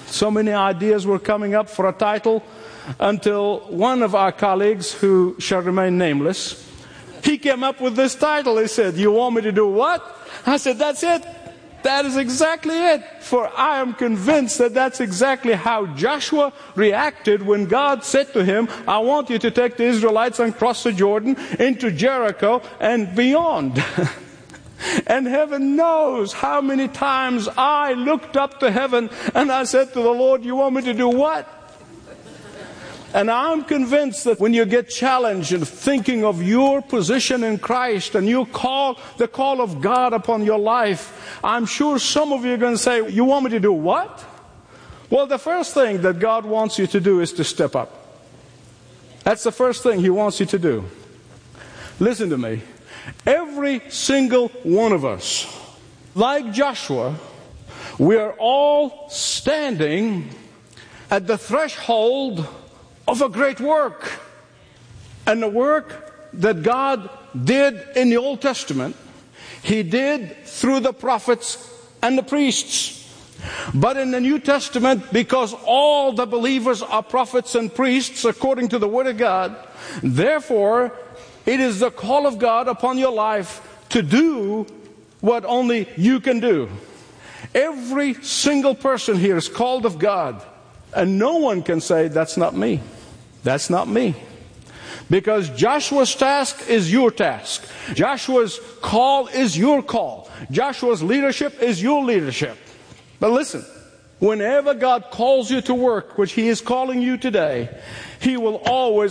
So many ideas were coming up for a title until one of our colleagues, who shall remain nameless, he came up with this title. He said, "You want me to do what?" I said, "That's it. That is exactly it. For I am convinced that that's exactly how Joshua reacted when God said to him, I want you to take the Israelites and cross the Jordan into Jericho and beyond." And heaven knows how many times I looked up to heaven and I said to the Lord, "You want me to do what?" And I'm convinced that when you get challenged in thinking of your position in Christ and the call of God upon your life, I'm sure some of you are going to say, "You want me to do what?" Well, the first thing that God wants you to do is to step up. That's the first thing He wants you to do. Listen to me. Every single one of us, like Joshua, we are all standing at the threshold of a great work. And the work that God did in the Old Testament, He did through the prophets and the priests. But in the New Testament, because all the believers are prophets and priests according to the Word of God, therefore it is the call of God upon your life to do what only you can do. Every single person here is called of God, and no one can say, "That's not me. That's not me." Because Joshua's task is your task. Joshua's call is your call. Joshua's leadership is your leadership. But listen, whenever God calls you to work, which He is calling you today, He will always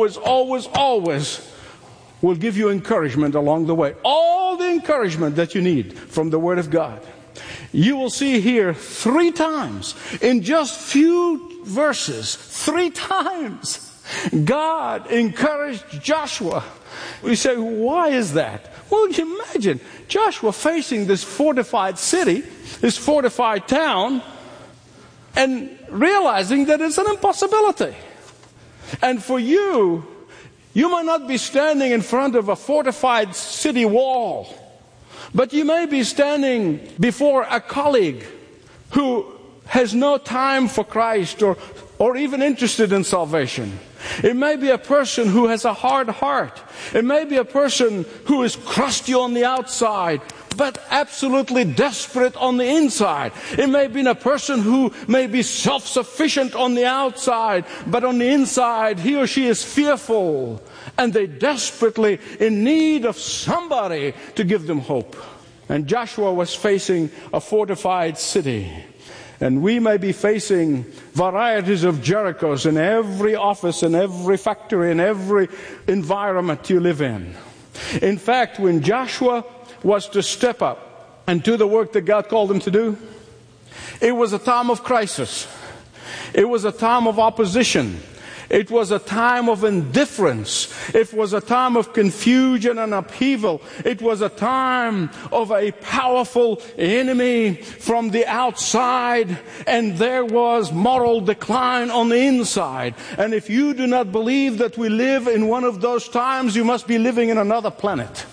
will give you encouragement along the way. All the encouragement that you need from the Word of God. You will see here 3 times, in just few verses, 3 times, God encouraged Joshua. We say, why is that? Well, you imagine Joshua facing this fortified city, this fortified town, and realizing that it's an impossibility. And for you might not be standing in front of a fortified city wall, but you may be standing before a colleague who has no time for Christ or even interested in salvation. It may be a person who has a hard heart. It may be a person who is crusty on the outside, but absolutely desperate on the inside. It may be a person who may be self-sufficient on the outside, but on the inside he or she is fearful, and they're desperately in need of somebody to give them hope. And Joshua was facing a fortified city. And we may be facing varieties of Jerichos in every office, in every factory, in every environment you live in. In fact, when Joshua was to step up and do the work that God called him to do, it was a time of crisis. It was a time of opposition. It was a time of indifference. It was a time of confusion and upheaval. It was a time of a powerful enemy from the outside, and there was moral decline on the inside. And if you do not believe that we live in one of those times, you must be living in another planet.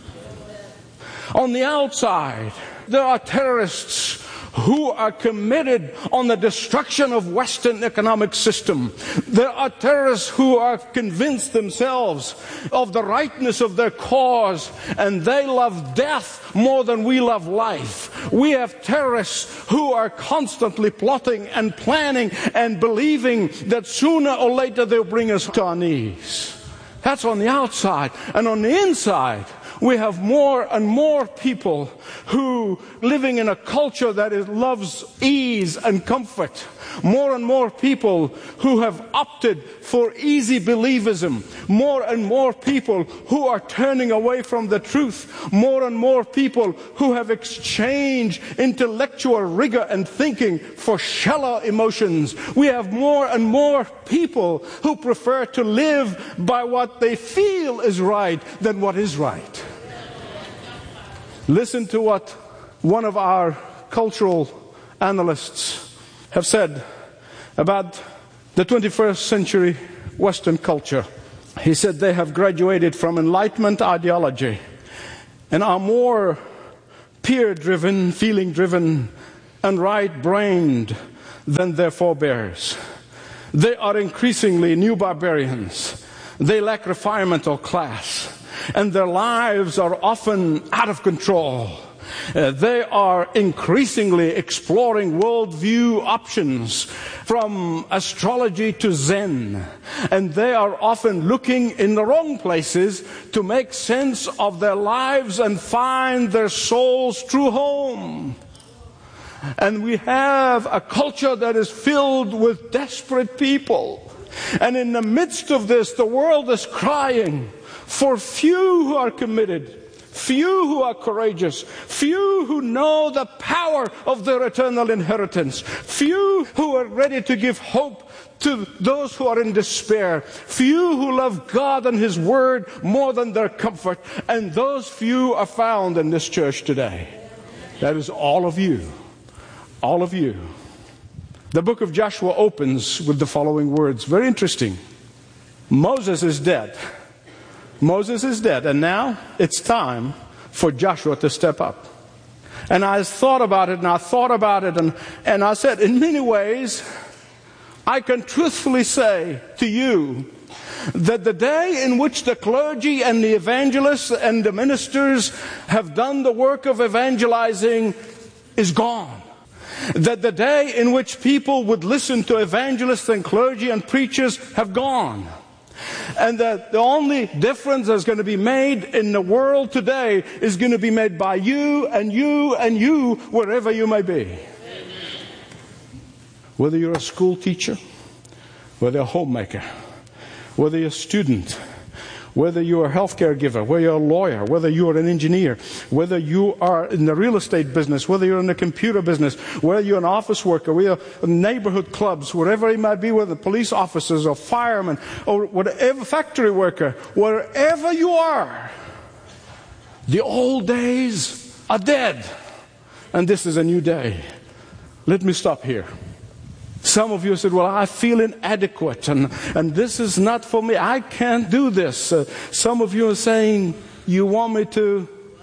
On the outside, there are terrorists who are committed on the destruction of Western economic system. There are terrorists who are convinced themselves of the rightness of their cause, and they love death more than we love life. We have terrorists who are constantly plotting and planning and believing that sooner or later they'll bring us to our knees. That's on the outside. And on the inside, we have more and more people who living in a culture that loves ease and comfort. More and more people who have opted for easy believism. More and more people who are turning away from the truth. More and more people who have exchanged intellectual rigor and thinking for shallow emotions. We have more and more people who prefer to live by what they feel is right than what is right. Listen to what one of our cultural analysts have said about the 21st century Western culture. He said they have graduated from Enlightenment ideology and are more peer-driven, feeling-driven, and right-brained than their forebears. They are increasingly new barbarians. They lack refinement or class, and their lives are often out of control. They are increasingly exploring worldview options from astrology to Zen. And they are often looking in the wrong places to make sense of their lives and find their soul's true home. And we have a culture that is filled with desperate people. And in the midst of this, the world is crying for few who are committed, few who are courageous, few who know the power of their eternal inheritance, few who are ready to give hope to those who are in despair, few who love God and His Word more than their comfort, and those few are found in this church today. That is all of you. All of you. The book of Joshua opens with the following words. Very interesting. Moses is dead. Moses is dead, and now it's time for Joshua to step up. And I thought about it, and I said, in many ways, I can truthfully say to you that the day in which the clergy and the evangelists and the ministers have done the work of evangelizing is gone. That the day in which people would listen to evangelists and clergy and preachers have gone. And that the only difference that's going to be made in the world today is going to be made by you and you and you, wherever you may be. Whether you're a school teacher, whether you're a homemaker, whether you're a student, whether you're a healthcare giver, whether you're a lawyer, whether you're an engineer, whether you are in the real estate business, whether you're in the computer business, whether you're an office worker, whether you're in neighborhood clubs, whatever it might be, whether police officers or firemen or whatever, factory worker, wherever you are, the old days are dead, and this is a new day. Let me stop here. Some of you said, well, I feel inadequate and this is not for me. I can't do this. Some of you are saying, you want me to?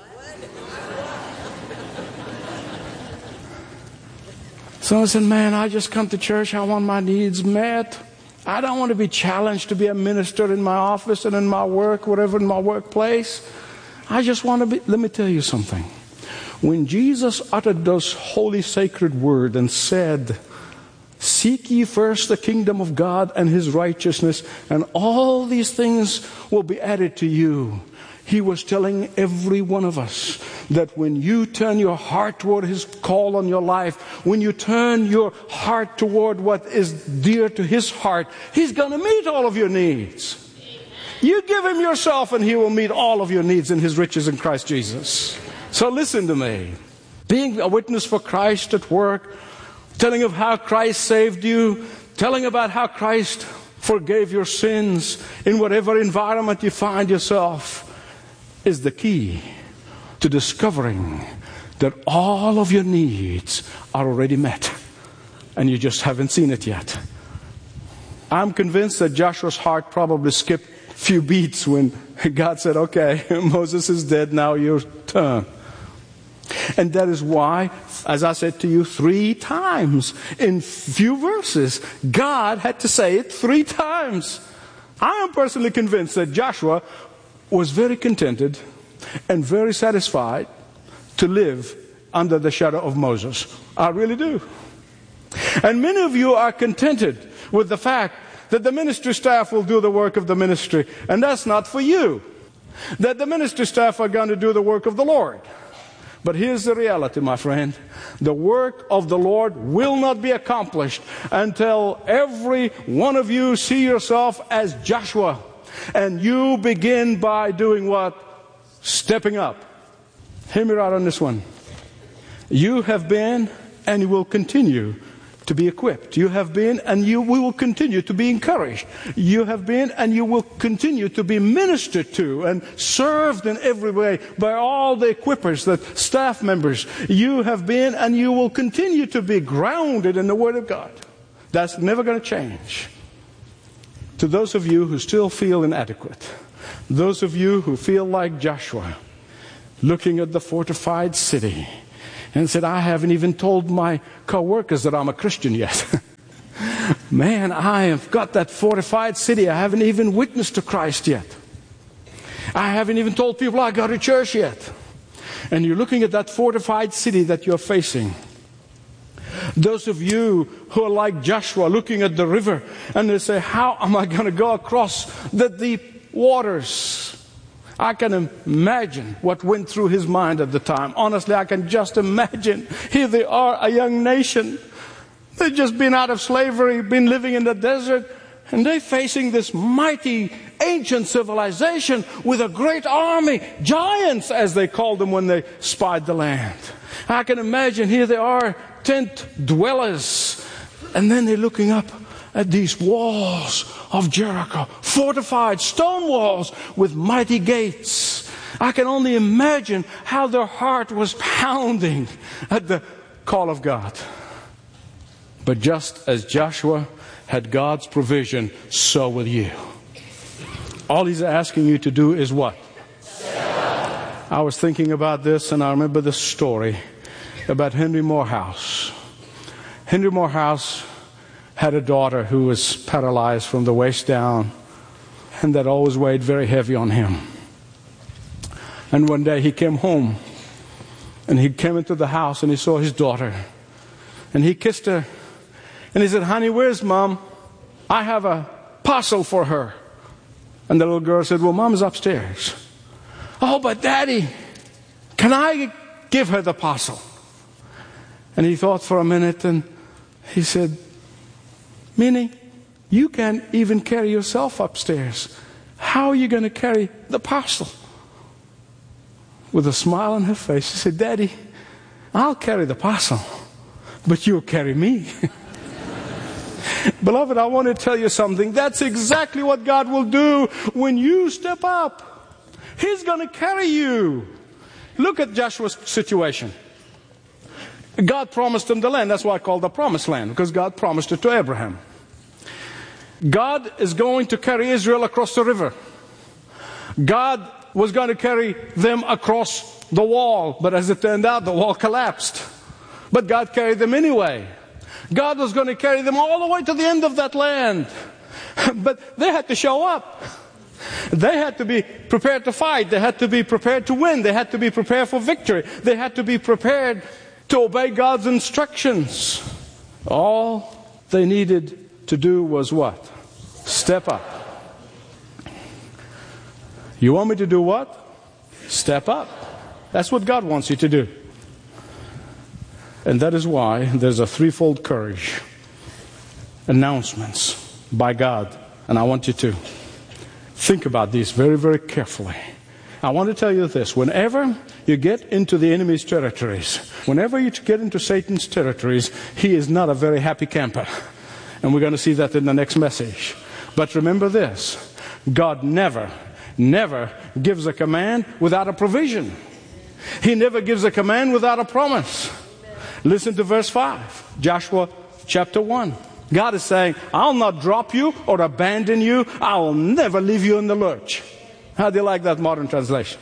Someone said, man, I just come to church. I want my needs met. I don't want to be challenged to be a minister in my office and in my work, whatever, in my workplace. I just want to be. Let me tell you something. When Jesus uttered those holy sacred words and said, seek ye first the kingdom of God and His righteousness, and all these things will be added to you. He was telling every one of us that when you turn your heart toward His call on your life, when you turn your heart toward what is dear to His heart, He's going to meet all of your needs. You give Him yourself and He will meet all of your needs in His riches in Christ Jesus. So listen to me. Being a witness for Christ at work, telling of how Christ saved you, telling about how Christ forgave your sins in whatever environment you find yourself is the key to discovering that all of your needs are already met and you just haven't seen it yet. I'm convinced that Joshua's heart probably skipped a few beats when God said, okay, Moses is dead, now your turn. And that is why, as I said to you 3 times in few verses, God had to say it 3 times. I am personally convinced that Joshua was very contented and very satisfied to live under the shadow of Moses. I really do. And many of you are contented with the fact that the ministry staff will do the work of the ministry, and that's not for you. That the ministry staff are going to do the work of the Lord. But here's the reality, my friend. The work of the Lord will not be accomplished until every one of you see yourself as Joshua. And you begin by doing what? Stepping up. Hear me right on this one. You have been and you will continue to be equipped. You have been and we will continue to be encouraged. You have been and you will continue to be ministered to and served in every way by all the equippers, the staff members. You have been and you will continue to be grounded in the Word of God. That's never going to change. To those of you who still feel inadequate, those of you who feel like Joshua, looking at the fortified city And said, I haven't even told my co-workers that I'm a Christian yet. Man, I have got that fortified city. I haven't even witnessed to Christ yet. I haven't even told people I go to church yet. And you're looking at that fortified city that you're facing. Those of you who are like Joshua, looking at the river, and they say, how am I going to go across the deep waters? I can imagine what went through his mind at the time. Honestly, I can just imagine. Here they are, a young nation. They've just been out of slavery, been living in the desert, and they're facing this mighty ancient civilization with a great army, giants as they called them when they spied the land. I can imagine here they are, tent dwellers, and then they're looking up at these walls of Jericho, fortified stone walls with mighty gates. I can only imagine how their heart was pounding at the call of God. But just as Joshua had God's provision, so will you. All he's asking you to do is what? I was thinking about this, and I remember the story about Henry Morehouse. Henry Morehouse had a daughter who was paralyzed from the waist down, and that always weighed very heavy on him. And one day he came home, and he came into the house, and he saw his daughter, and he kissed her, and he said, honey, where's Mom? I have a parcel for her. And the little girl said, well, Mom's upstairs. Oh, but Daddy, can I give her the parcel? And he thought for a minute, and he said, Minnie, you can't even carry yourself upstairs. How are you going to carry the parcel? With a smile on her face, she said, Daddy, I'll carry the parcel, but you'll carry me. Beloved, I want to tell you something. That's exactly what God will do when you step up. He's going to carry you. Look at Joshua's situation. God promised him the land. That's why I call it the promised land, because God promised it to Abraham. God is going to carry Israel across the river. God was going to carry them across the wall, but as it turned out, the wall collapsed. But God carried them anyway. God was going to carry them all the way to the end of that land. But they had to show up. They had to be prepared to fight. They had to be prepared to win. They had to be prepared for victory. They had to be prepared to obey God's instructions. All they needed to do was what? Step up. You want me to do what? Step up. That's what God wants you to do. And that is why there's a threefold courage. Announcements by God. And I want you to think about these very, very carefully. I want to tell you this. Whenever you get into the enemy's territories, whenever you get into Satan's territories, he is not a very happy camper. And we're going to see that in the next message. But remember this. God never gives a command without a provision. He never gives a command without a promise. Listen to verse 5, Joshua chapter 1. God is saying, I'll not drop you or abandon you. I will never leave you in the lurch. How do you like that modern translation?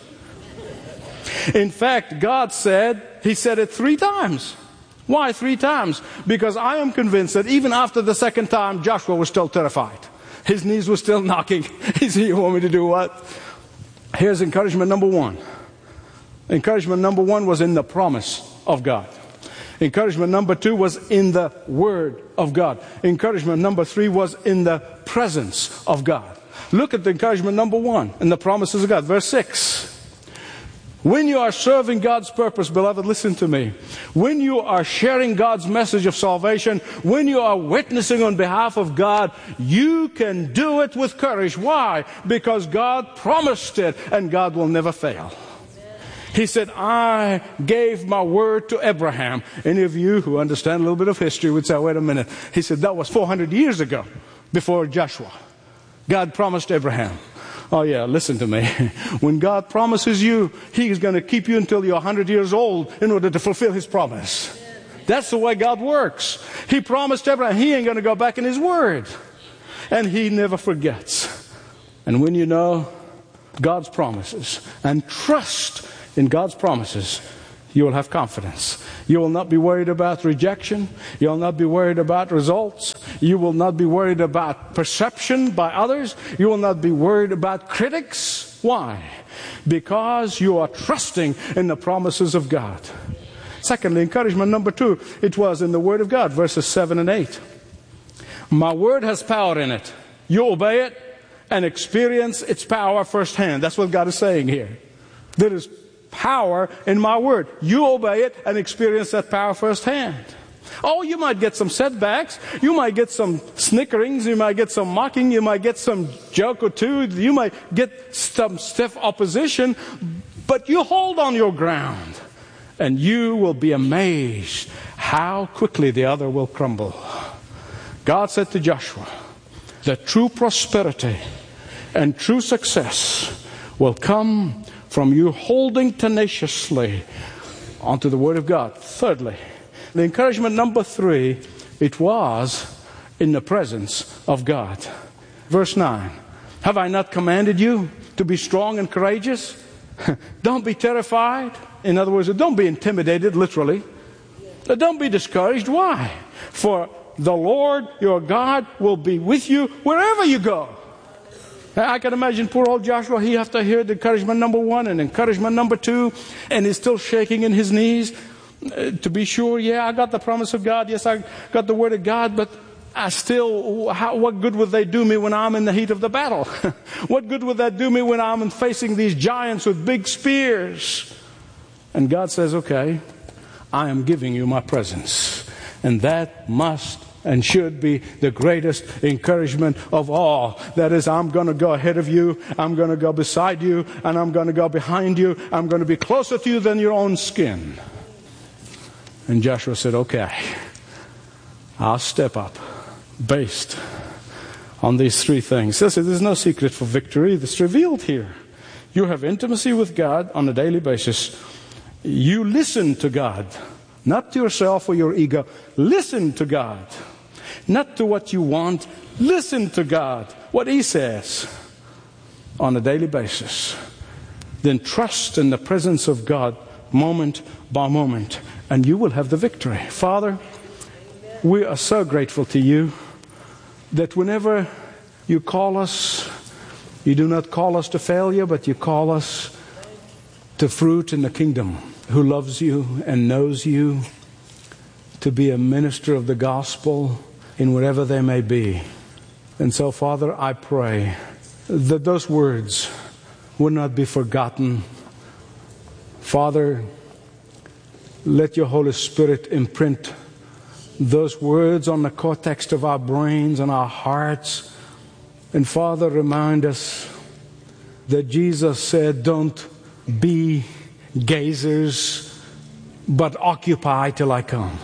In fact, God said, He said it 3 times. Why 3 times? Because I am convinced that even after the second time, Joshua was still terrified. His knees were still knocking. He said, you want me to do what? Here's encouragement number 1. Encouragement number 1 was in the promise of God. Encouragement number 2 was in the Word of God. Encouragement number 3 was in the presence of God. Look at the encouragement number 1 in the promises of God. Verse 6. When you are serving God's purpose, beloved, listen to me. When you are sharing God's message of salvation, when you are witnessing on behalf of God, you can do it with courage. Why? Because God promised it, and God will never fail. He said, I gave my word to Abraham. Any of you who understand a little bit of history would say, wait a minute. He said, that was 400 years ago, before Joshua. God promised Abraham. Oh yeah, listen to me. When God promises you, He's going to keep you until you're 100 years old in order to fulfill His promise. That's the way God works. He promised Abraham, He ain't going to go back in His word. And He never forgets. And when you know God's promises and trust in God's promises, you will have confidence. You will not be worried about rejection. You will not be worried about results. You will not be worried about perception by others. You will not be worried about critics. Why? Because you are trusting in the promises of God. Secondly, encouragement number 2, it was in the Word of God, verses 7 and 8. My Word has power in it. You obey it and experience its power firsthand. That's what God is saying here. There is power in my Word. You obey it and experience that power firsthand. Oh, you might get some setbacks. You might get some snickerings. You might get some mocking. You might get some joke or two. You might get some stiff opposition. But you hold on your ground. And you will be amazed how quickly the other will crumble. God said to Joshua that true prosperity and true success will come from you holding tenaciously onto the Word of God. Thirdly, the encouragement number 3, it was in the presence of God. Verse 9, have I not commanded you to be strong and courageous? Don't be terrified. In other words, don't be intimidated, literally. Don't be discouraged. Why? For the Lord your God will be with you wherever you go. I can imagine poor old Joshua, he has to hear the encouragement number 1 and encouragement number 2, and he's still shaking in his knees. To be sure, yeah, I got the promise of God. Yes, I got the Word of God, but I still, what good would they do me when I'm in the heat of the battle? What good would that do me when I'm facing these giants with big spears? And God says, okay, I am giving you my presence. And that must and should be the greatest encouragement of all. That is, I'm going to go ahead of you, I'm going to go beside you, and I'm going to go behind you. I'm going to be closer to you than your own skin. And Joshua said, okay, I'll step up based on these 3 things. Listen, there's no secret for victory. It's revealed here. You have intimacy with God on a daily basis. You listen to God, not to yourself or your ego. Listen to God. Not to what you want. Listen to God, what He says on a daily basis. Then trust in the presence of God moment by moment, and you will have the victory. Father, we are so grateful to you that whenever you call us, you do not call us to failure, but you call us to fruit in the kingdom, who loves you and knows you, to be a minister of the gospel in wherever they may be. And so, Father, I pray that those words would not be forgotten. Father, let your Holy Spirit imprint those words on the cortex of our brains and our hearts. And Father, remind us that Jesus said, don't be gazers, but occupy till I come.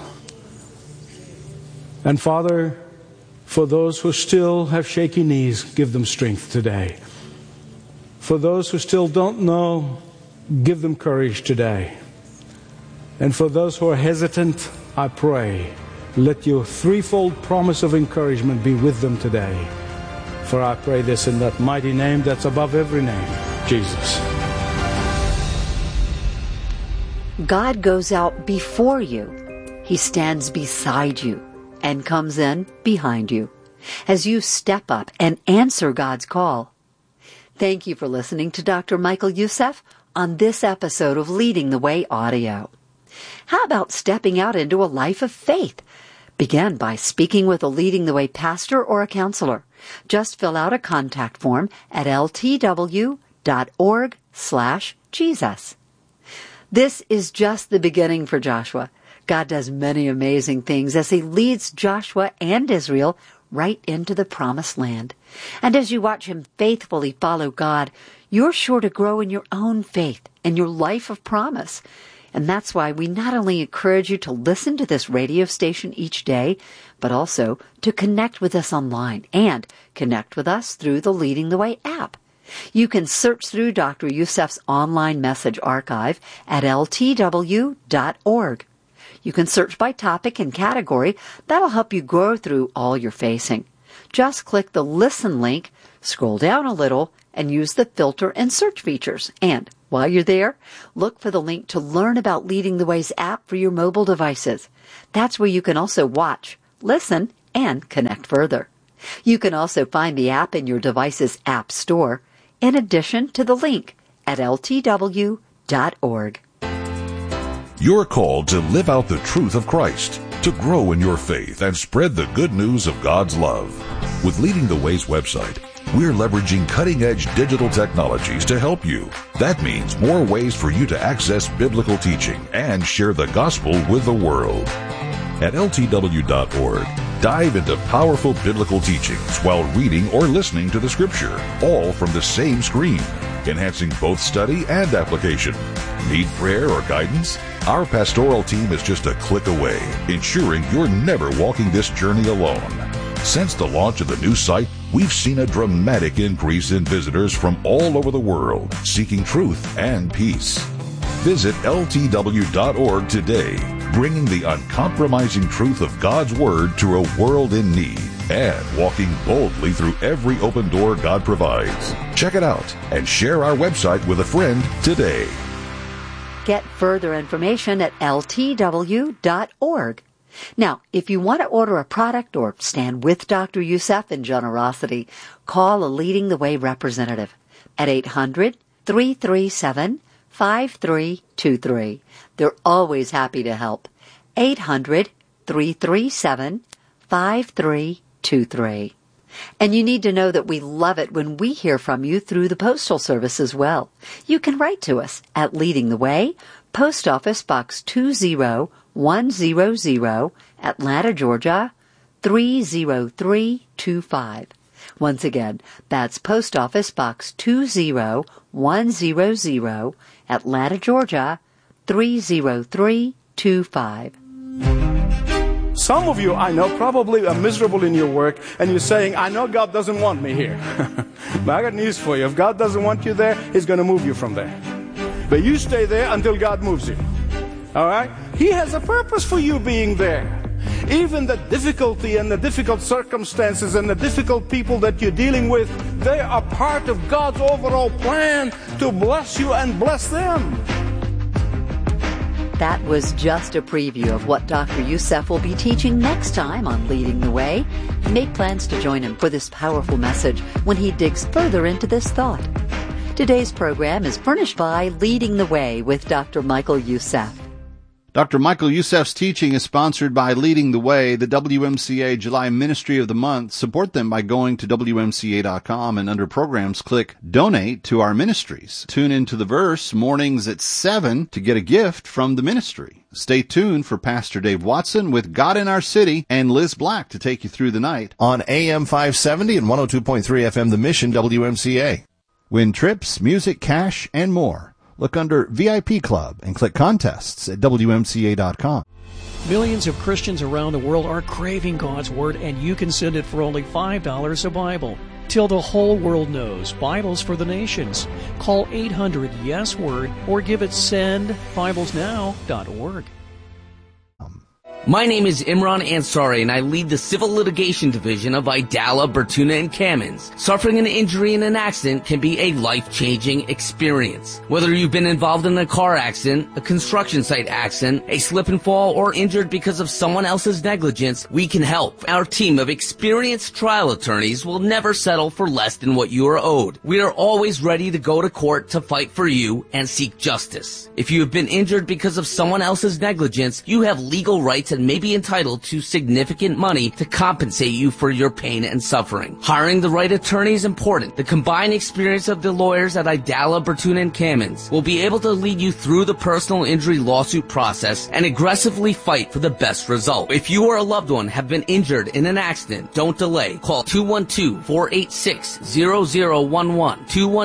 And Father, for those who still have shaky knees, give them strength today. For those who still don't know, give them courage today. And for those who are hesitant, I pray, let your 3-fold promise of encouragement be with them today. For I pray this in that mighty name that's above every name, Jesus. God goes out before you. He stands beside you and comes in behind you as you step up and answer God's call. Thank you for listening to Dr. Michael Youssef on this episode of Leading the Way Audio. How about stepping out into a life of faith? Begin by speaking with a Leading the Way pastor or a counselor. Just fill out a contact form at ltw.org/Jesus. This is just the beginning for Joshua. God does many amazing things as He leads Joshua and Israel right into the promised land. And as you watch Him faithfully follow God, you're sure to grow in your own faith and your life of promise. And that's why we not only encourage you to listen to this radio station each day, but also to connect with us online and connect with us through the Leading the Way app. You can search through Dr. Youssef's online message archive at ltw.org. You can search by topic and category. That'll help you grow through all you're facing. Just click the Listen link, scroll down a little, and use the filter and search features. And While you're there, look for the link to learn about Leading the Way's app for your mobile devices. That's where you can also watch, listen, and connect further. You can also find the app in your device's app store, in addition to the link at ltw.org. You're called to live out the truth of Christ, to grow in your faith and spread the good news of God's love. With Leading the Way's website, we're leveraging cutting-edge digital technologies to help you. That means more ways for you to access biblical teaching and share the gospel with the world. At ltw.org, dive into powerful biblical teachings while reading or listening to the Scripture, all from the same screen, enhancing both study and application. Need prayer or guidance? Our pastoral team is just a click away, ensuring you're never walking this journey alone. Since the launch of the new site, we've seen a dramatic increase in visitors from all over the world seeking truth and peace. Visit ltw.org today, bringing the uncompromising truth of God's Word to a world in need and walking boldly through every open door God provides. Check it out and share our website with a friend today. Get further information at ltw.org. Now, if you want to order a product or stand with Dr. Youssef in generosity, call a Leading the Way representative at 800-337-5323. They're always happy to help. 800-337-5323. And you need to know that we love it when we hear from you through the Postal Service as well. You can write to us at Leading the Way, Post Office Box 20100, Atlanta, Georgia, 30325. Once again, that's Post Office Box 20100, Atlanta, Georgia, 30325. Some of you, I know, probably are miserable in your work, and you're saying, I know God doesn't want me here. But I got news for you. If God doesn't want you there, He's going to move you from there. But you stay there until God moves you. All right? He has a purpose for you being there. Even the difficulty and the difficult circumstances and the difficult people that you're dealing with, they are part of God's overall plan to bless you and bless them. That was just a preview of what Dr. Youssef will be teaching next time on Leading the Way. Make plans to join him for this powerful message when he digs further into this thought. Today's program is furnished by Leading the Way with Dr. Michael Youssef. Dr. Michael Youssef's teaching is sponsored by Leading the Way, the WMCA July Ministry of the Month. Support them by going to WMCA.com and under programs click Donate to our ministries. Tune into the verse mornings at 7 to get a gift from the ministry. Stay tuned for Pastor Dave Watson with God in Our City and Liz Black to take you through the night on AM 570 and 102.3 FM, The Mission, WMCA. Win trips, music, cash, and more. Look under VIP Club and click Contests at WMCA.com. Millions of Christians around the world are craving God's Word, and you can send it for only $5 a Bible. Till the whole world knows, Bibles for the Nations. Call 800-YES-WORD or give it sendbiblesnow.org. My name is Imran Ansari, and I lead the Civil Litigation Division of Idala, Bertuna, and Kamins. Suffering an injury in an accident can be a life-changing experience. Whether you've been involved in a car accident, a construction site accident, a slip and fall, or injured because of someone else's negligence, we can help. Our team of experienced trial attorneys will never settle for less than what you are owed. We are always ready to go to court to fight for you and seek justice. If you have been injured because of someone else's negligence, you have legal rights and may be entitled to significant money to compensate you for your pain and suffering. Hiring the right attorney is important. The combined experience of the lawyers at Idala, Bertuna, and Kamins will be able to lead you through the personal injury lawsuit process and aggressively fight for the best result. If you or a loved one have been injured in an accident, don't delay. Call 212-486-0011,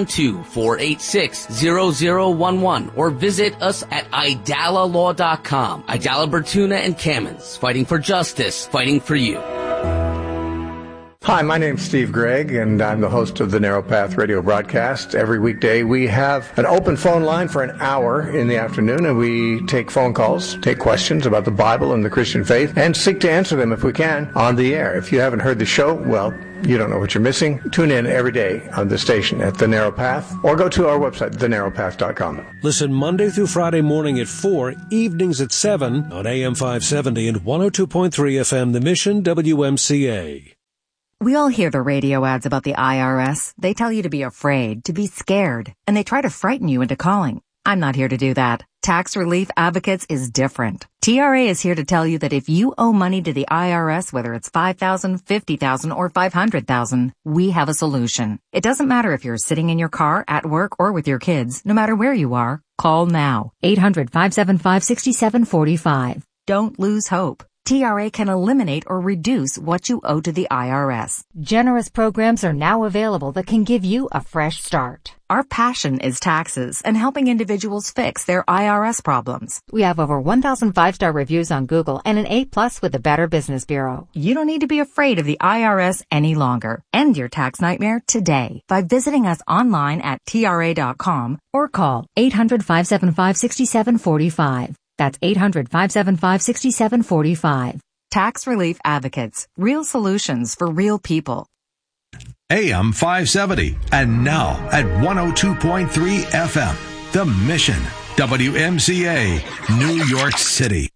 212-486-0011, or visit us at idalalaw.com. Idala, Bertuna, and Kamins, fighting for justice, fighting for you. Hi, my name's Steve Gregg, and I'm the host of the Narrow Path radio broadcast. Every weekday we have an open phone line for an hour in the afternoon, and we take phone calls, take questions about the Bible and the Christian faith, and seek to answer them if we can on the air. If you haven't heard the show, well, you don't know what you're missing. Tune in every day on the station at The Narrow Path, or go to our website, thenarrowpath.com. Listen Monday through Friday morning at 4, evenings at 7 on AM 570 and 102.3 FM, The Mission, WMCA. We all hear the radio ads about the IRS. They tell you to be afraid, to be scared, and they try to frighten you into calling. I'm not here to do that. Tax Relief Advocates is different. TRA is here to tell you that if you owe money to the IRS, whether it's $5,000, $50,000, or $500,000, we have a solution. It doesn't matter if you're sitting in your car, at work, or with your kids. No matter where you are, call now. 800-575-6745. Don't lose hope. TRA can eliminate or reduce what you owe to the IRS. Generous programs are now available that can give you a fresh start. Our passion is taxes and helping individuals fix their IRS problems. We have over 1,000 5-star reviews on Google and an A+ with the Better Business Bureau. You don't need to be afraid of the IRS any longer. End your tax nightmare today by visiting us online at TRA.com or call 800-575-6745. That's 800-575-6745. Tax Relief Advocates. Real solutions for real people. AM 570. And now at 102.3 FM. The Mission. WMCA. New York City.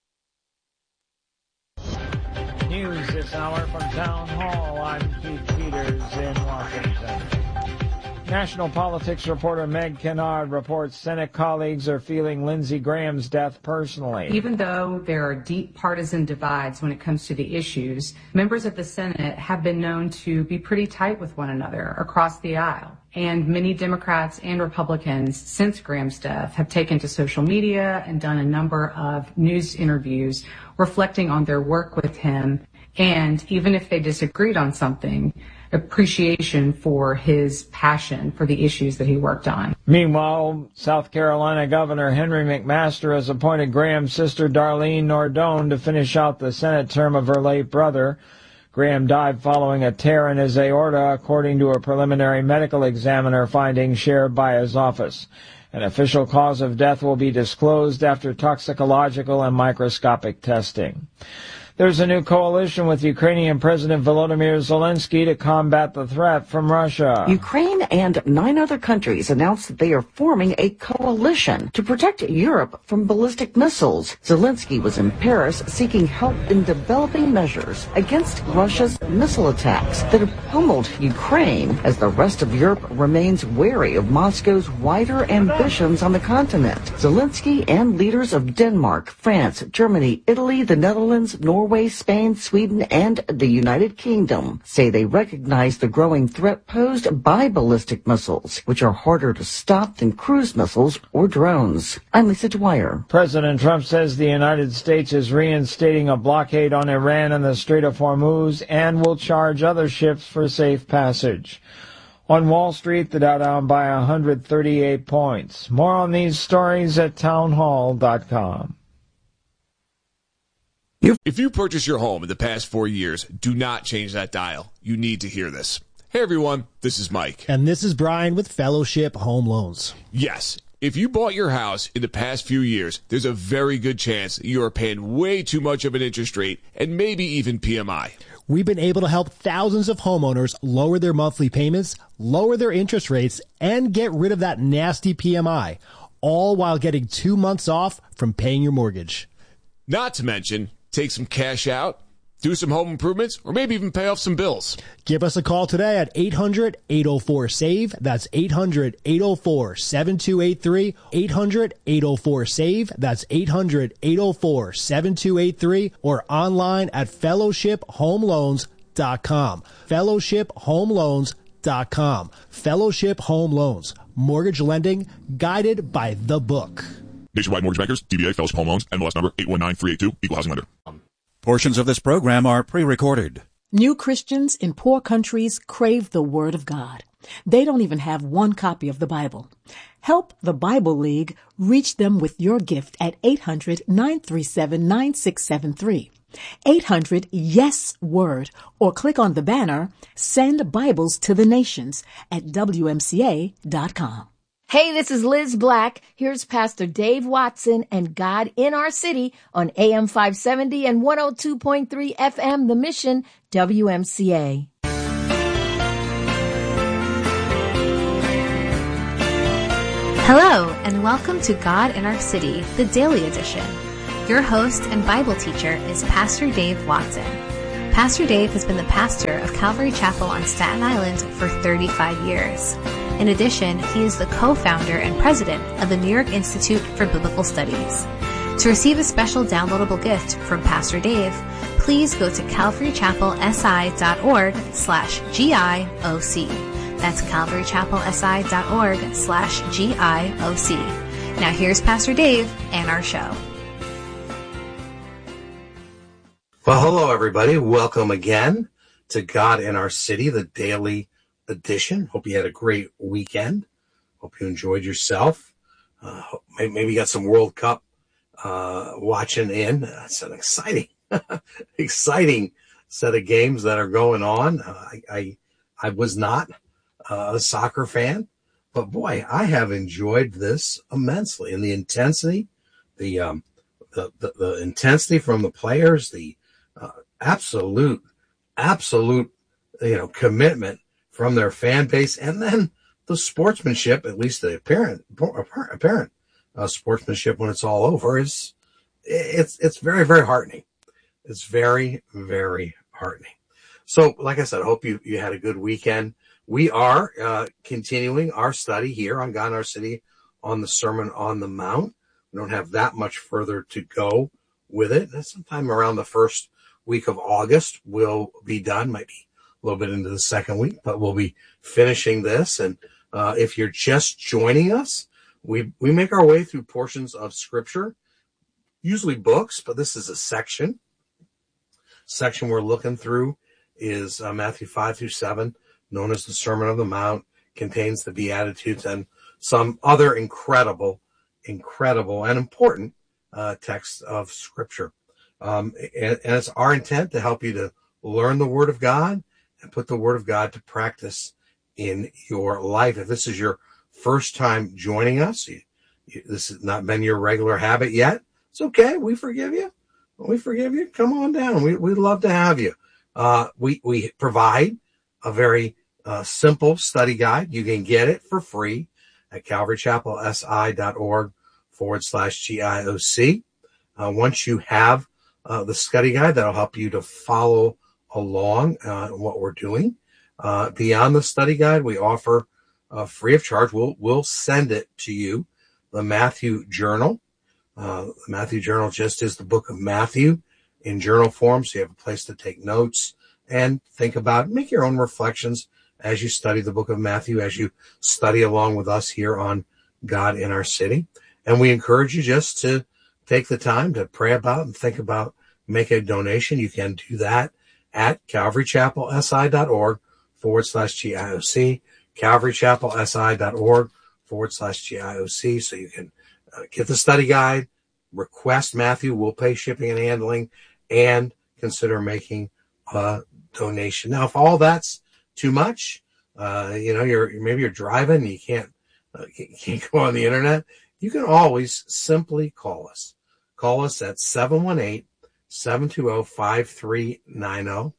News this hour from Town Hall. I'm Keith Peters in Washington. National politics reporter Meg Kennard reports Senate colleagues are feeling Lindsey Graham's death personally. Even though there are deep partisan divides when it comes to the issues, members of the Senate have been known to be pretty tight with one another across the aisle. And many Democrats and Republicans since Graham's death have taken to social media and done a number of news interviews reflecting on their work with him. And even if they disagreed on something, appreciation for his passion for the issues that he worked on. Meanwhile, South Carolina Governor Henry McMaster has appointed Graham's sister Darlene Nordone to finish out the Senate term of her late brother. Graham died following a tear in his aorta, according to a preliminary medical examiner finding shared by his office. An official cause of death will be disclosed after toxicological and microscopic testing. There's a new coalition with Ukrainian President Volodymyr Zelensky to combat the threat from Russia. Ukraine and 9 other countries announced that they are forming a coalition to protect Europe from ballistic missiles. Zelensky was in Paris seeking help in developing measures against Russia's missile attacks that have pummeled Ukraine as the rest of Europe remains wary of Moscow's wider ambitions on the continent. Zelensky and leaders of Denmark, France, Germany, Italy, the Netherlands, Norway, Spain, Sweden, and the United Kingdom say they recognize the growing threat posed by ballistic missiles, which are harder to stop than cruise missiles or drones. I'm Lisa Dwyer. President Trump says the United States is reinstating a blockade on Iran in the Strait of Hormuz and will charge other ships for safe passage. On Wall Street, the Dow down by 138 points. More on these stories at townhall.com. If you purchased your home in the past 4 years, do not change that dial. You need to hear this. Hey everyone, this is Mike. And this is Brian with Fellowship Home Loans. Yes, if you bought your house in the past few years, there's a very good chance that you are paying way too much of an interest rate and maybe even PMI. We've been able to help thousands of homeowners lower their monthly payments, lower their interest rates, and get rid of that nasty PMI, all while getting 2 months off from paying your mortgage. Not to mention, take some cash out, do some home improvements, or maybe even pay off some bills. Give us a call today at 800-804-SAVE. That's 800-804-7283. 800-804-SAVE. That's 800-804-7283. Or online at fellowshiphomeloans.com. Fellowshiphomeloans.com. Fellowship Home Loans. Mortgage lending guided by the book. Nationwide Mortgage Bankers, DBA Fellowship Home Loans, MLS number 819382, Equal Housing Lender. Portions of this program are pre-recorded. New Christians in poor countries crave the Word of God. They don't even have one copy of the Bible. Help the Bible League reach them with your gift at 800-937-9673. 800-YES-WORD, or click on the banner, Send Bibles to the Nations at WMCA.com. Hey, this is Liz Black. Here's Pastor Dave Watson and God in Our City on AM 570 and 102.3 FM, The Mission, WMCA. Hello, and welcome to God in Our City, the Daily Edition. Your host and Bible teacher is Pastor Dave Watson. Pastor Dave has been the pastor of Calvary Chapel on Staten Island for 35 years. In addition, he is the co-founder and president of the New York Institute for Biblical Studies. To receive a special downloadable gift from Pastor Dave, please go to calvarychapelsi.org/GIOC. That's calvarychapelsi.org/GIOC. Now here's Pastor Dave and our show. Well, hello, everybody. Welcome again to God in Our City, the Daily Edition. Hope you had a great weekend. Hope you enjoyed yourself. Maybe you got some World Cup watching in. It's an exciting, exciting set of games that are going on. I was not a soccer fan, but boy, I have enjoyed this immensely. And the intensity, the intensity from the players, the absolute, commitment from their fan base, and then the sportsmanship, at least the apparent sportsmanship when it's all over, it's very, very heartening. It's very, very heartening. So, like I said, I hope you had a good weekend. We are continuing our study here on God in Our City on the Sermon on the Mount. We don't have that much further to go with it. And sometime around the first week of August, we'll be done. Might be a little bit into the second week, but we'll be finishing this. And if you're just joining us, we make our way through portions of Scripture, usually books, but this is a section. Section we're looking through is Matthew 5-7, known as the Sermon on the Mount, contains the Beatitudes and some other incredible and important texts of Scripture. And it's our intent to help you to learn the Word of God and put the Word of God to practice in your life. If this is your first time joining us, this has not been your regular habit yet, it's okay. We forgive you. We forgive you. Come on down. We'd love to have you. We provide a very simple study guide. You can get it for free at calvarychapelsi.org/GIOC. Once you have the study guide, that'll help you to follow along what we're doing. Beyond the study guide, we offer free of charge. We'll send it to you, the Matthew Journal. The Matthew Journal just is the book of Matthew in journal form, so you have a place to take notes and think about, make your own reflections as you study the book of Matthew, as you study along with us here on God in Our City. And we encourage you just to take the time to pray about and think about, make a donation. You can do that at calvarychapelsi.org/GIOC, calvarychapelsi.org/GIOC, so you can get the study guide, request Matthew, we'll pay shipping and handling, and consider making a donation. Now, if all that's too much, you're driving, you can't go on the internet, you can always simply call us. Call us at 718-720-5390,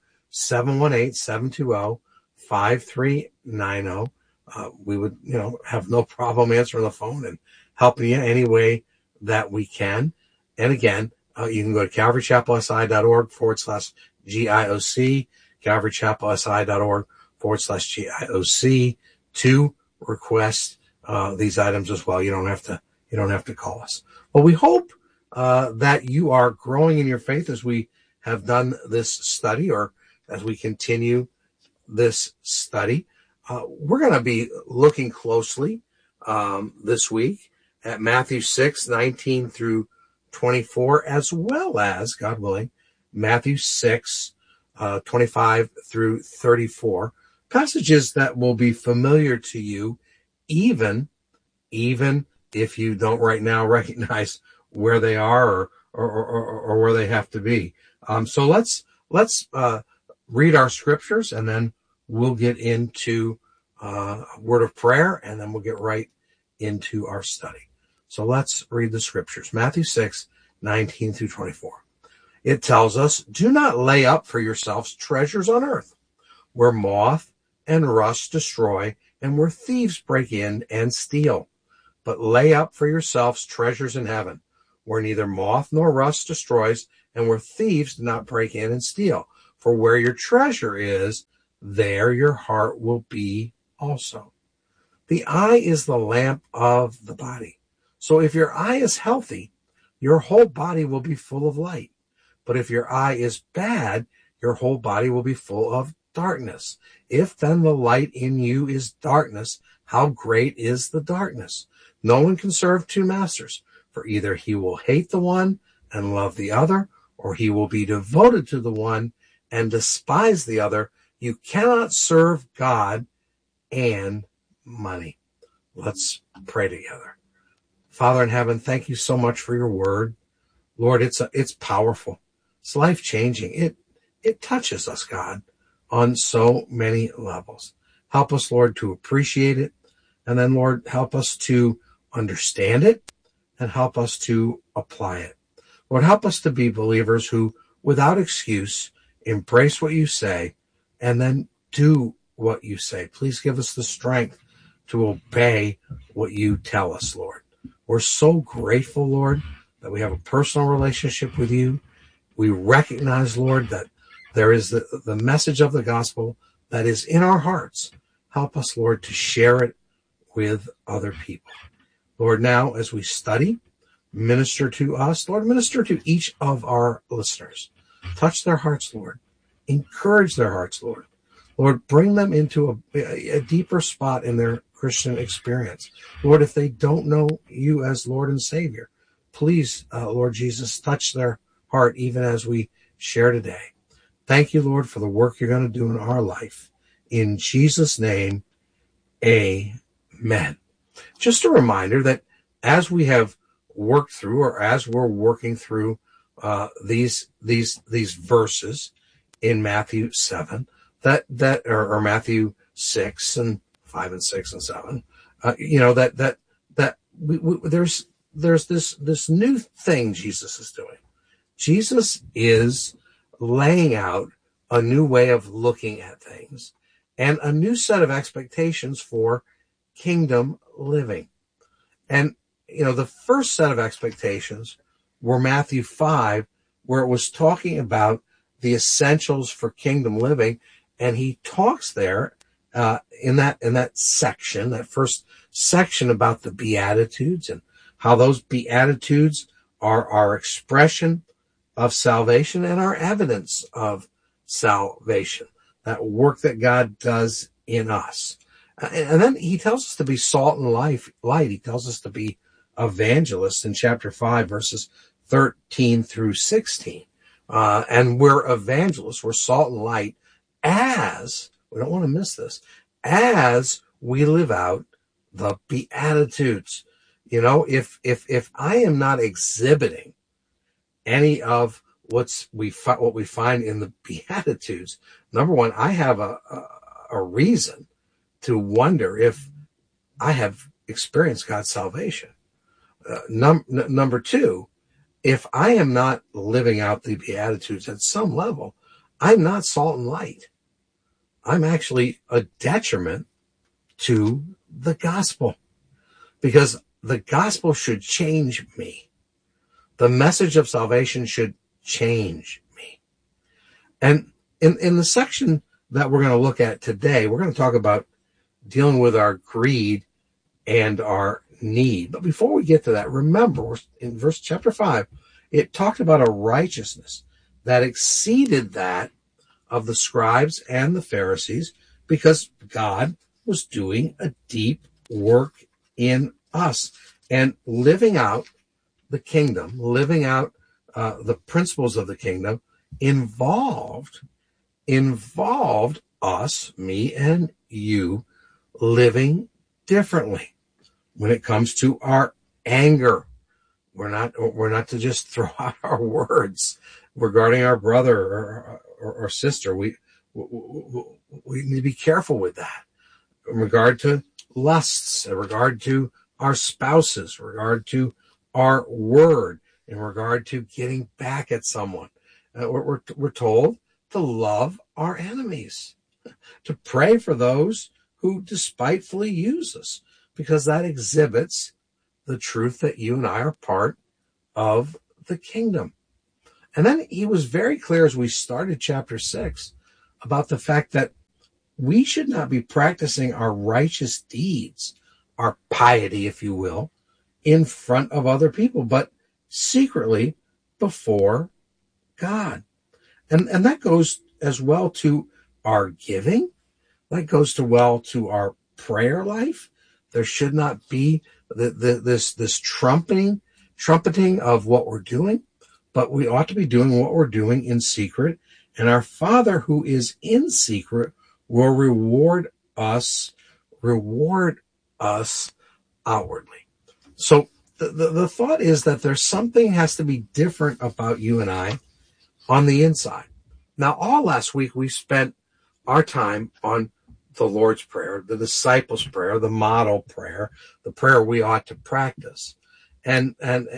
718-720-5390. We would, have no problem answering the phone and helping you any way that we can. And again, you can go to calvarychapelsi.org/GIOC, calvarychapelsi.org/GIOC to request these items as well. You don't have to call us. Well, we hope that you are growing in your faith as we have done this study, or as we continue this study. We're going to be looking closely this week at Matthew 6:19-24, as well as, God willing, Matthew 6:25-34, passages that will be familiar to you, even if you don't right now recognize where they are or where they have to be. So let's read our scriptures, and then we'll get into a word of prayer, and then we'll get right into our study. So let's read the scriptures. Matthew 6:19 through 24. It tells us, "Do not lay up for yourselves treasures on earth, where moth and rust destroy, and where thieves break in and steal. But lay up for yourselves treasures in heaven, where neither moth nor rust destroys, and where thieves do not break in and steal. For where your treasure is, there your heart will be also." The eye is the lamp of the body. So if your eye is healthy, your whole body will be full of light. But if your eye is bad, your whole body will be full of darkness. If then the light in you is darkness, how great is the darkness? No one can serve two masters, for either he will hate the one and love the other, or he will be devoted to the one and despise the other. You cannot serve God and money. Let's pray together. Father in heaven, thank you so much for your word. Lord, it's powerful. It's life-changing. It touches us, God, on so many levels. Help us, Lord, to appreciate it. And then, Lord, help us to understand it and help us to apply it. Lord, help us to be believers who, without excuse, embrace what you say and then do what you say. Please give us the strength to obey what you tell us, Lord. We're so grateful, Lord, that we have a personal relationship with you. We recognize, Lord, that there is the message of the gospel that is in our hearts. Help us, Lord, to share it with other people. Lord, now as we study, minister to us. Lord, minister to each of our listeners. Touch their hearts, Lord. Encourage their hearts, Lord. Lord, bring them into a deeper spot in their Christian experience. Lord, if they don't know you as Lord and Savior, please, Lord Jesus, touch their heart even as we share today. Thank you, Lord, for the work you're going to do in our life. In Jesus' name, amen. Just a reminder that as we have worked through, or as we're working through these verses in Matthew 7, or Matthew 6 and 5 and 6 and 7, there's this new thing Jesus is doing. Jesus is laying out a new way of looking at things and a new set of expectations for kingdom living. And, the first set of expectations were Matthew 5, where it was talking about the essentials for kingdom living. And he talks there in that section, that first section, about the Beatitudes and how those Beatitudes are our expression of salvation and our evidence of salvation, that work that God does in us. And then he tells us to be salt and light. He tells us to be evangelists in chapter 5, verses 13 through 16. And we're evangelists, we're salt and light, as, we don't want to miss this, as we live out the Beatitudes. If I am not exhibiting any of what we find in the Beatitudes, number one, I have a reason to wonder if I have experienced God's salvation. Number two, if I am not living out the Beatitudes at some level, I'm not salt and light. I'm actually a detriment to the gospel, because the gospel should change me. The message of salvation should change me. And in the section that we're going to look at today, we're going to talk about dealing with our greed and our need. But before we get to that, remember in chapter 5, it talked about a righteousness that exceeded that of the scribes and the Pharisees, because God was doing a deep work in us and living out the kingdom, living out the principles of the kingdom involved us, me and you, living differently when it comes to our anger, We're not to just throw out our words regarding our brother or sister. We need to be careful with that in regard to lusts, in regard to our spouses, in regard to our word, in regard to getting back at someone. We're told to love our enemies, to pray for those who despitefully use us, because that exhibits the truth that you and I are part of the kingdom. And then he was very clear as we started chapter 6 about the fact that we should not be practicing our righteous deeds, our piety, if you will, in front of other people, but secretly before God. And that goes as well to our giving. That goes to our prayer life. There should not be this trumpeting of what we're doing, but we ought to be doing what we're doing in secret. And our Father who is in secret will reward us outwardly. So the thought is that there's something has to be different about you and I on the inside. Now, all last week we spent our time on the Lord's Prayer, the disciples' prayer, the model prayer, the prayer we ought to practice, and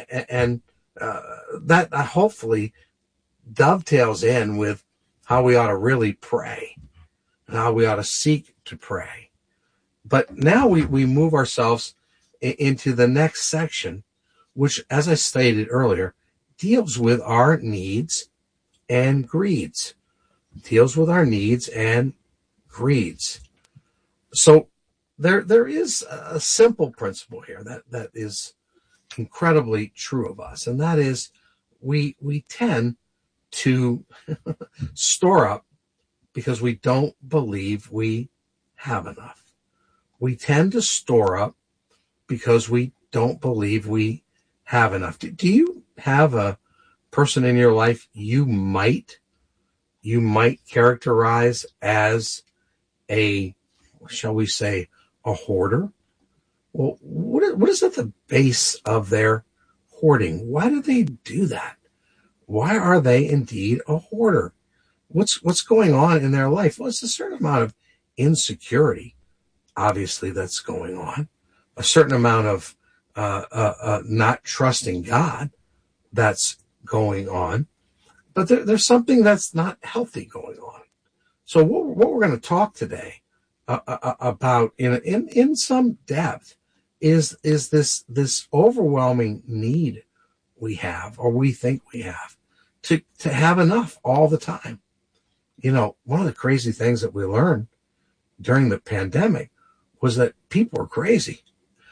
that hopefully dovetails in with how we ought to really pray and how we ought to seek to pray. But now we move ourselves into the next section, which, as I stated earlier, deals with our needs and greeds. Deals with our needs and greeds. So there is a simple principle here that is incredibly true of us, and that is we tend to store up because we don't believe we have enough. We tend to store up because we don't believe we have enough. Do you have a person in your life you might characterize as a, shall we say, a hoarder? Well, what is at the base of their hoarding? Why do they do that? Why are they indeed a hoarder? What's going on in their life? Well, it's a certain amount of insecurity, obviously, that's going on. A certain amount of not trusting God that's going on. But there's something that's not healthy going on. So what we're going to talk today about in some depth is this overwhelming need we have, or we think we have, to have enough all the time. You know, one of the crazy things that we learned during the pandemic was that people were crazy.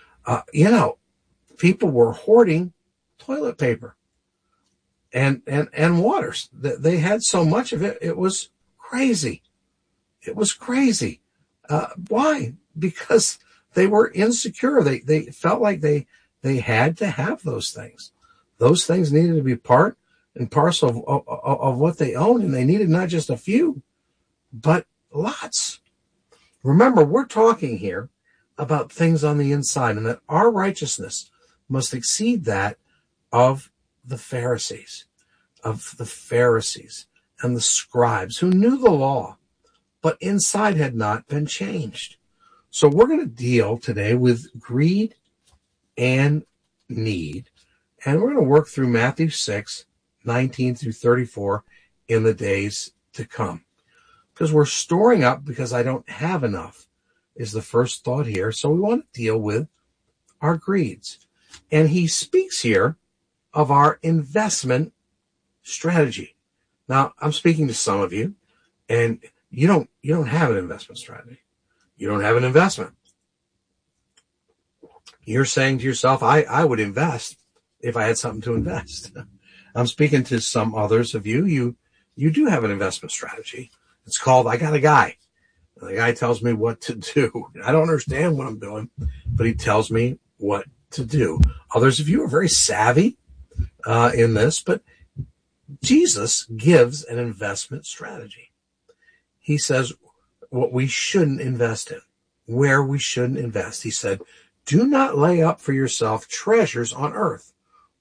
People were hoarding toilet paper and waters. They had so much of it, it was crazy. It was crazy. Why? Because they were insecure. They felt like they had to have those things. Those things needed to be part and parcel of what they owned, and they needed not just a few, but lots. Remember, we're talking here about things on the inside, and that our righteousness must exceed that of the Pharisees and the scribes who knew the law, but inside had not been changed. So we're going to deal today with greed and need, and we're going to work through Matthew 6:19 through 34 in the days to come. Because we're storing up because I don't have enough is the first thought here. So we want to deal with our greeds. And he speaks here of our investment strategy. Now, I'm speaking to some of you, and you don't have an investment strategy. You don't have an investment. You're saying to yourself, I would invest if I had something to invest. I'm speaking to some others of you. You do have an investment strategy. It's called, I got a guy. The guy tells me what to do. I don't understand what I'm doing, but he tells me what to do. Others of you are very savvy in this, but Jesus gives an investment strategy. He says what we shouldn't invest in, where we shouldn't invest. He said, do not lay up for yourself treasures on earth,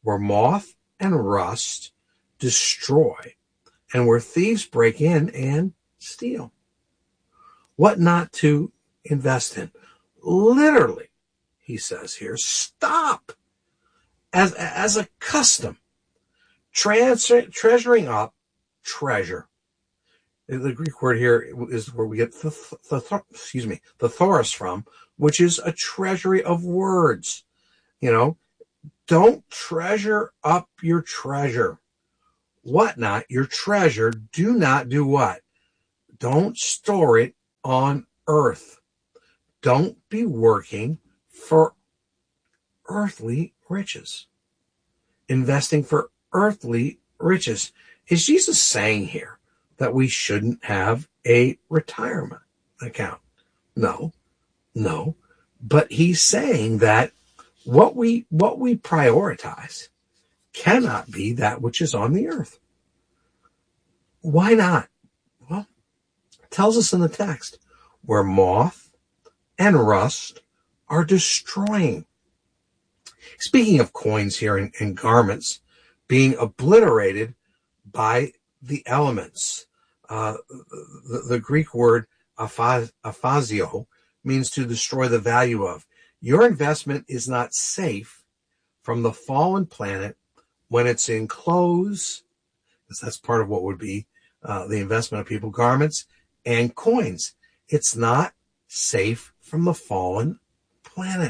where moth and rust destroy, and where thieves break in and steal. What not to invest in? Literally, he says here, stop as a custom, treasuring up treasure. The Greek word here is where we get the thesaurus from, which is a treasury of words. You know, don't treasure up your treasure. What not? Your treasure, do not do what? Don't store it on earth. Don't be working for earthly riches. Investing for earthly riches. Is Jesus saying here that we shouldn't have a retirement account? No. But he's saying that what we prioritize cannot be that which is on the earth. Why not? Well, it tells us in the text where moth and rust are destroying. Speaking of coins here and garments being obliterated by the elements, the Greek word aphasio means to destroy the value of. Your investment is not safe from the fallen planet when it's in clothes, because that's part of what would be the investment of people, garments and coins. It's not safe from the fallen planet.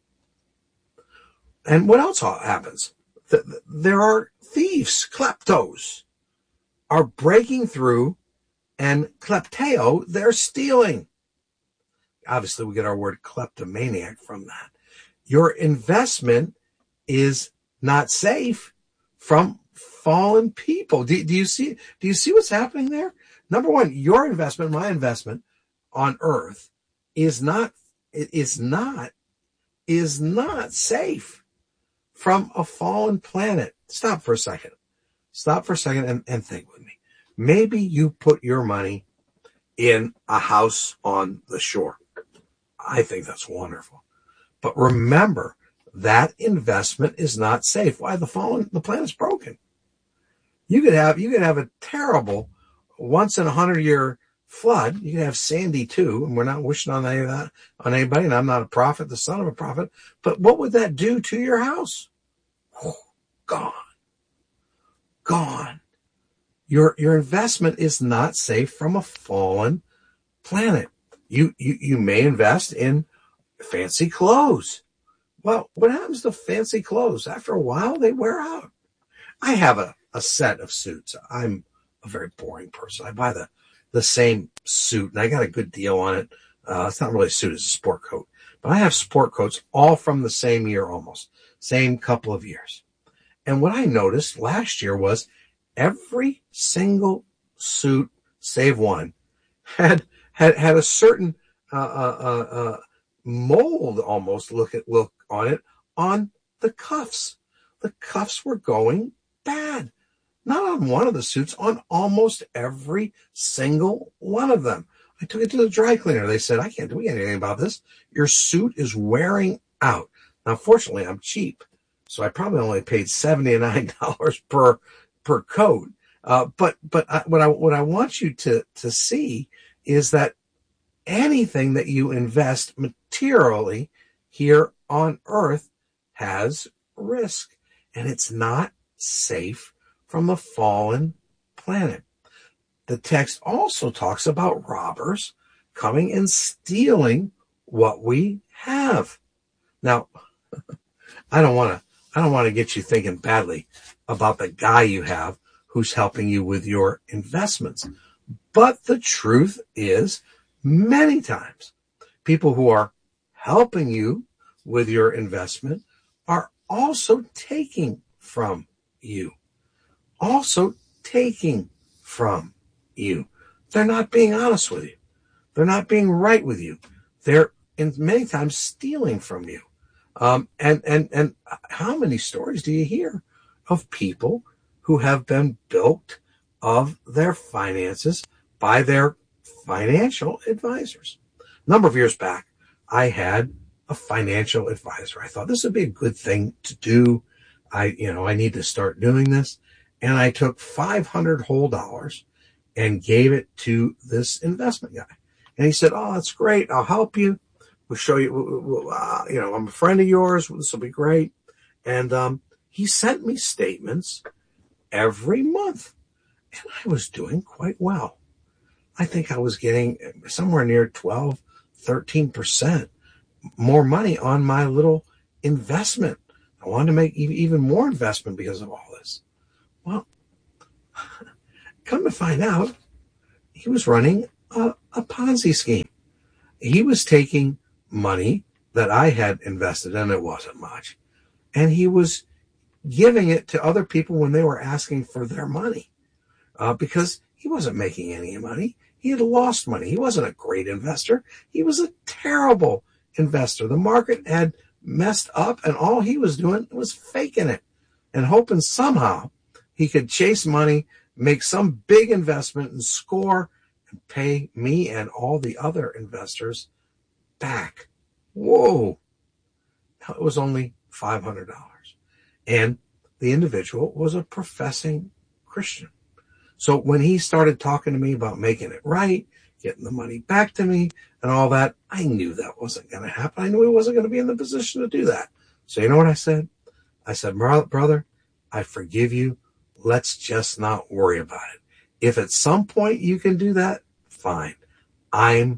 And what else happens? There are thieves, kleptos, are breaking through, and klepteo, they're stealing. Obviously, we get our word kleptomaniac from that. Your investment is not safe from fallen people. Do you see what's happening there? Number one, your investment, my investment on earth is not safe from a fallen planet. Stop for a second and think with me. Maybe you put your money in a house on the shore. I think that's wonderful. But remember, that investment is not safe. Why? The planet's broken. You could have a terrible once in 100-year flood. You could have Sandy too, and we're not wishing on any of that on anybody, and I'm not a prophet, the son of a prophet. But what would that do to your house? Gone. Your investment is not safe from a fallen planet. You may invest in fancy clothes. Well, what happens to fancy clothes? After a while, they wear out. I have a set of suits. I'm a very boring person. I buy the same suit, and I got a good deal on it. It's not really a suit, it's a sport coat. But I have sport coats all from the same year almost, same couple of years. And what I noticed last year was every single suit, save one, had a certain mold almost look on it on the cuffs. The cuffs were going bad. Not on one of the suits, on almost every single one of them. I took it to the dry cleaner. They said, I can't do anything about this. Your suit is wearing out. Now, fortunately, I'm cheap, so I probably only paid $79 per coat. But what I want you to see is that anything that you invest materially here on earth has risk, and it's not safe from the fallen planet. The text also talks about robbers coming and stealing what we have. Now, I don't want to get you thinking badly about the guy you have who's helping you with your investments. But the truth is, many times, people who are helping you with your investment are also taking from you. They're not being honest with you. They're not being right with you. They're many times stealing from you. And how many stories do you hear of people who have been bilked of their finances by their financial advisors? A number of years back, I had a financial advisor. I thought this would be a good thing to do. I need to start doing this. And I took $500 whole dollars and gave it to this investment guy. And he said, "Oh, that's great. I'll help you. We'll show you, I'm a friend of yours. This will be great." And he sent me statements every month. And I was doing quite well. I think I was getting somewhere near 12, 13% more money on my little investment. I wanted to make even more investment because of all this. Well, come to find out, he was running a Ponzi scheme. He was taking money that I had invested in, it wasn't much, and he was giving it to other people when they were asking for their money because he wasn't making any money. He had lost money. He wasn't a great investor. He was a terrible investor. The market had messed up, and all he was doing was faking it and hoping somehow he could chase money, make some big investment, and score and pay me and all the other investors back. Whoa. Now, it was only $500. And the individual was a professing Christian. So when he started talking to me about making it right, getting the money back to me and all that, I knew that wasn't going to happen. I knew he wasn't going to be in the position to do that. So you know what I said? I said, "Brother, I forgive you. Let's just not worry about it. If at some point you can do that, fine. I'm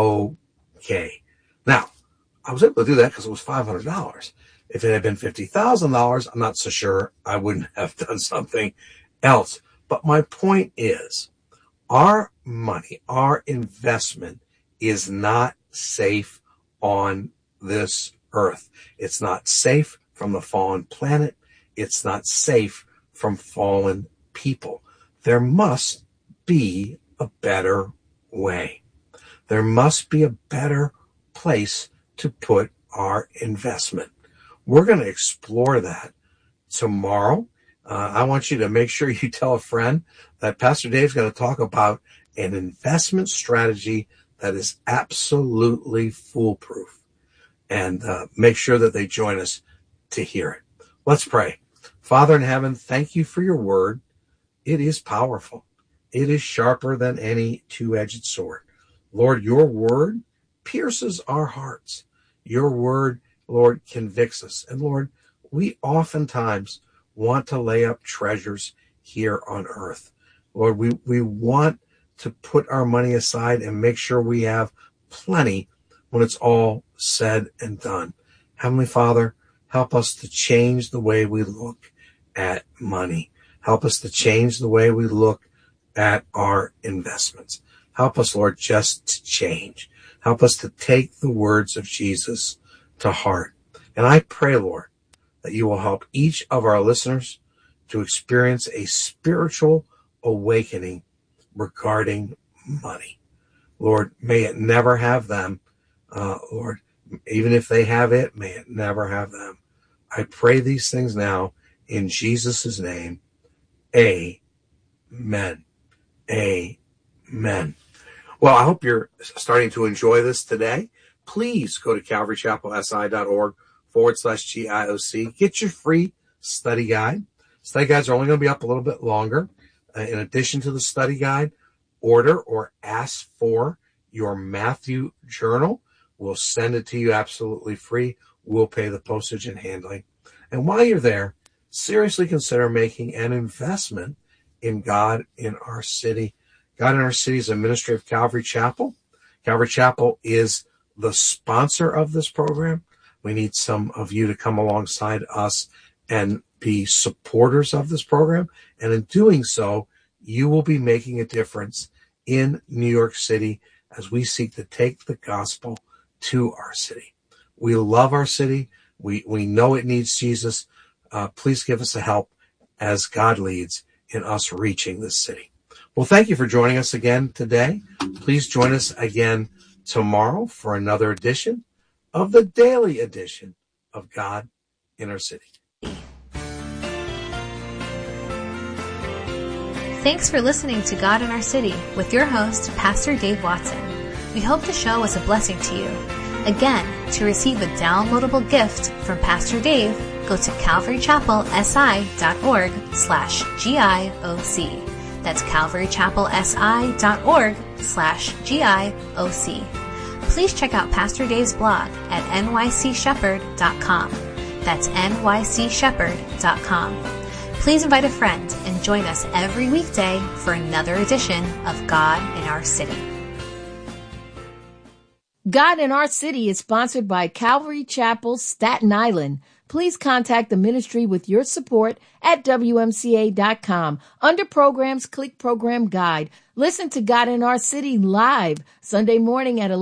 okay." Now, I was able to do that because it was $500. If it had been $50,000, I'm not so sure I wouldn't have done something else. But my point is, our money, our investment is not safe on this earth. It's not safe from the fallen planet. It's not safe from fallen people. There must be a better way. There must be a better place to put our investment. We're going to explore that tomorrow. I want you to make sure you tell a friend that Pastor Dave's going to talk about an investment strategy that is absolutely foolproof. And make sure that they join us to hear it. Let's pray. Father in heaven, thank you for your word. It is powerful. It is sharper than any two-edged sword. Lord, your word pierces our hearts. Your word, Lord, convicts us. And Lord, we oftentimes want to lay up treasures here on earth. Lord, we want to put our money aside and make sure we have plenty when it's all said and done. Heavenly Father, help us to change the way we look at money. Help us to change the way we look at our investments. Help us, Lord, just to change. Help us to take the words of Jesus to heart. And I pray, Lord, that you will help each of our listeners to experience a spiritual awakening regarding money. Lord, may it never have them. Lord, even if they have it, may it never have them. I pray these things now in Jesus' name. Amen. Amen. Well, I hope you're starting to enjoy this today. Please go to calvarychapelsi.org/GIOC. Get your free study guide. Study guides are only going to be up a little bit longer. In addition to the study guide, order or ask for your Matthew journal. We'll send it to you absolutely free. We'll pay the postage and handling. And while you're there, seriously consider making an investment in God in our city. God in our city is a ministry of Calvary Chapel. Calvary Chapel is the sponsor of this program. We need some of you to come alongside us and be supporters of this program. And in doing so, you will be making a difference in New York City as we seek to take the gospel to our city. We love our city. We know it needs Jesus. Please give us a help as God leads in us reaching this city. Well, thank you for joining us again today. Please join us again tomorrow for another edition of the daily edition of God in our city. Thanks for listening to God in Our City with your host, Pastor Dave Watson. We hope the show was a blessing to you. Again, to receive a downloadable gift from Pastor Dave, go to calvarychapelsi.org/GIOC. That's calvarychapelsi.org/GIOC. Please check out Pastor Dave's blog at nycshepherd.com. That's nycshepherd.com. Please invite a friend and join us every weekday for another edition of God in Our City. God in Our City is sponsored by Calvary Chapel, Staten Island. Please contact the ministry with your support at WMCA.com. Under Programs, click Program Guide. Listen to God in Our City live Sunday morning at 11.